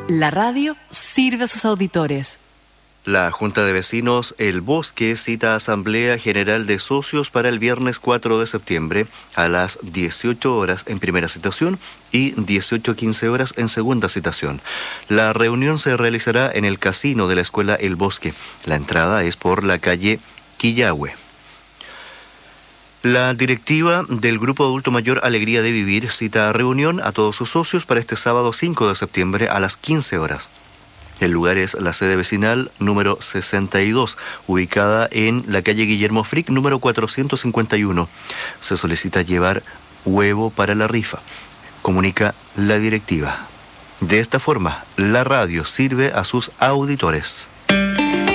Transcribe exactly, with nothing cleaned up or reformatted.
La radio sirve a sus auditores. La Junta de Vecinos El Bosque cita Asamblea General de Socios para el viernes cuatro de septiembre a las dieciocho horas en primera citación y dieciocho quince horas en segunda citación. La reunión se realizará en el casino de la Escuela El Bosque. La entrada es por la calle Quillahue. La directiva del Grupo Adulto Mayor Alegría de Vivir cita a reunión a todos sus socios para este sábado cinco de septiembre a las quince horas. El lugar es la sede vecinal número sesenta y dos, ubicada en la calle Guillermo Frick, número cuatrocientos cincuenta y uno. Se solicita llevar huevo para la rifa, comunica la directiva. De esta forma, la radio sirve a sus auditores.